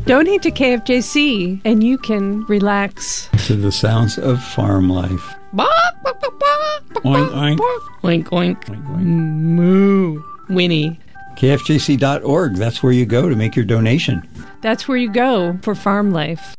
Donate to KFJC and you can relax to the sounds of farm life. Oink, oink. Oink, oink. Oink, oink. Moo. Winnie. KFJC.org. That's where you go to make your donation. That's where you go for farm life.